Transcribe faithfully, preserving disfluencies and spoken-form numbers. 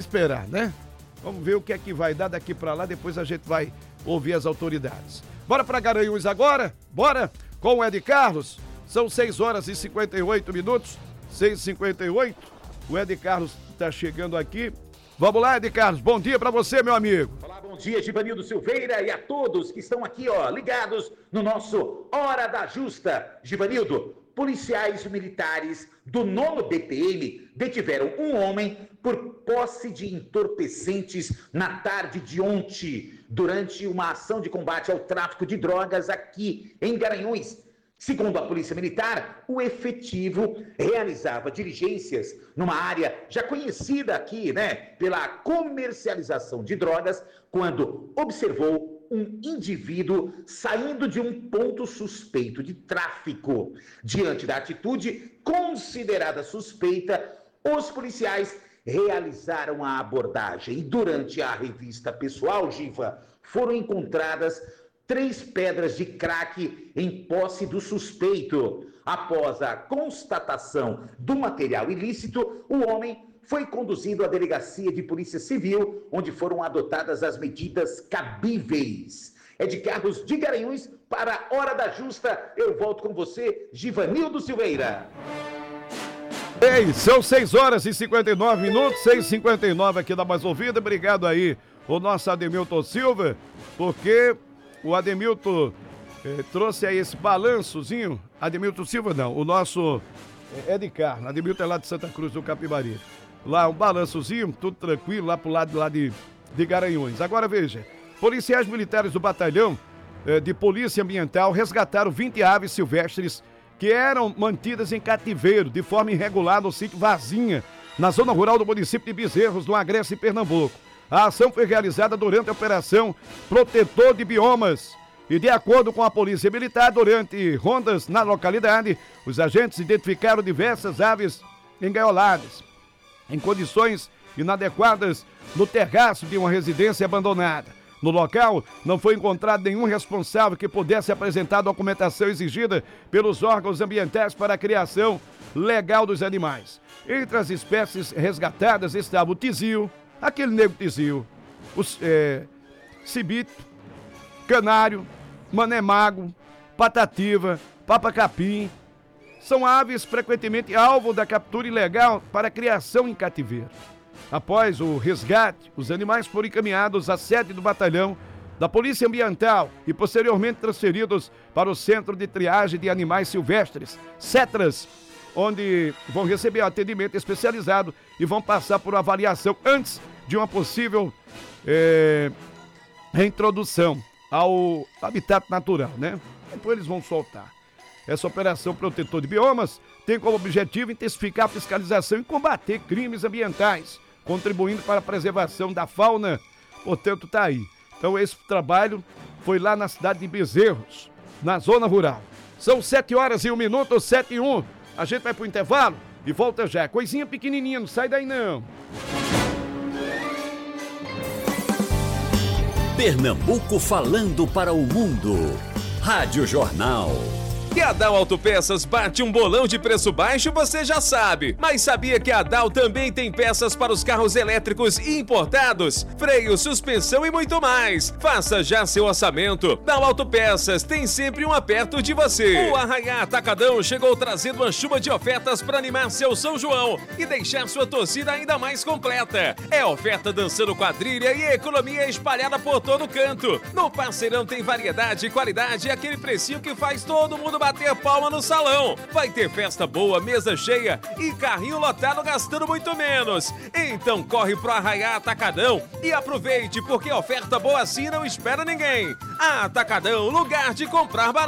esperar, né? Vamos ver o que é que vai dar daqui pra lá, depois a gente vai ouvir as autoridades. Bora pra Garanhuns agora? Bora? Com o Ed Carlos. São seis horas e cinquenta e oito minutos. seis e cinquenta e oito. O Ed Carlos tá chegando aqui. Vamos lá, Ed Carlos. Bom dia pra você, meu amigo. Olá, bom dia, Givanildo Silveira e a todos que estão aqui, ó, ligados no nosso Hora da Justa. Givanildo, policiais militares do nono D P M detiveram um homem por posse de entorpecentes na tarde de ontem, durante uma ação de combate ao tráfico de drogas aqui em Garanhuns. Segundo a Polícia Militar, o efetivo realizava diligências numa área já conhecida aqui, né, pela comercialização de drogas, quando observou um indivíduo saindo de um ponto suspeito de tráfico. Diante da atitude considerada suspeita, os policiais realizaram a abordagem e durante a revista pessoal, Giva, foram encontradas três pedras de crack em posse do suspeito. Após a constatação do material ilícito, o homem foi conduzido à delegacia de polícia civil, onde foram adotadas as medidas cabíveis. É de Carlos de Garanhuns para a Hora da Justa. Eu volto com você, Givanildo Silveira. Ei, são seis horas e cinquenta e nove minutos, seis e cinquenta e nove aqui da Mais Ouvida. Obrigado aí, o nosso Ademilton Silva, porque o Ademilton eh, trouxe aí esse balançozinho. Ademilton Silva não, o nosso é de Carlos. Ademilton é lá de Santa Cruz do Capibari. Lá um balançozinho, tudo tranquilo, lá pro lado lá de, de Garanhuns. Agora veja, policiais militares do batalhão eh, de polícia ambiental resgataram vinte aves silvestres que eram mantidas em cativeiro de forma irregular no sítio Varzinha, na zona rural do município de Bezerros, no Agreste, Pernambuco. A ação foi realizada durante a Operação Protetor de Biomas. E de acordo com a Polícia Militar, durante rondas na localidade, os agentes identificaram diversas aves engaioladas, em condições inadequadas, no terraço de uma residência abandonada. No local, não foi encontrado nenhum responsável que pudesse apresentar a documentação exigida pelos órgãos ambientais para a criação legal dos animais. Entre as espécies resgatadas estava o tizil, aquele negro tizil, o é, cibito, canário, mané-mago, patativa, papacapim. São aves frequentemente alvo da captura ilegal para a criação em cativeiro. Após o resgate, os animais foram encaminhados à sede do batalhão da Polícia Ambiental e posteriormente transferidos para o Centro de Triagem de Animais Silvestres, CETRAS, onde vão receber atendimento especializado e vão passar por avaliação antes de uma possível é, reintrodução ao habitat natural, né? Depois eles vão soltar. Essa operação Protetor de Biomas tem como objetivo intensificar a fiscalização e combater crimes ambientais, contribuindo para a preservação da fauna. Portanto, tá aí. Então, esse trabalho foi lá na cidade de Bezerros, na zona rural. São sete horas e um minuto, sete e um. A gente vai pro intervalo e volta já. Coisinha pequenininha, não sai daí não. Pernambuco falando para o mundo. Rádio Jornal. Que a Dal Autopeças bate um bolão de preço baixo, você já sabe. Mas sabia que a Dal também tem peças para os carros elétricos importados? Freio, suspensão e muito mais. Faça já seu orçamento. Dal Autopeças tem sempre um perto de você. O Arraiá Atacadão chegou trazendo uma chuva de ofertas para animar seu São João e deixar sua torcida ainda mais completa. É oferta dançando quadrilha e economia espalhada por todo canto. No Parceirão tem variedade e qualidade e aquele precinho que faz todo mundo bater palma no salão. Vai ter festa boa, mesa cheia e carrinho lotado gastando muito menos. Então corre pro Arraiá Atacadão e aproveite, porque oferta boa assim não espera ninguém. Atacadão, lugar de comprar barato.